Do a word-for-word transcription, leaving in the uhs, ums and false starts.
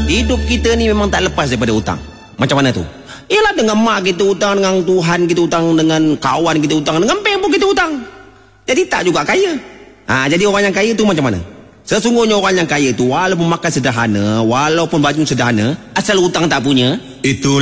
Hidup kita ni memang tak lepas daripada hutang. Macam mana tu? Ialah dengan mak kita hutang, dengan Tuhan kita hutang, dengan kawan kita hutang, dengan bank pun kita hutang. Jadi tak juga kaya. Ha, jadi orang yang kaya tu macam mana? Sesungguhnya orang yang kaya tu walaupun makan sederhana, walaupun baju sederhana, asal hutang tak punya, itu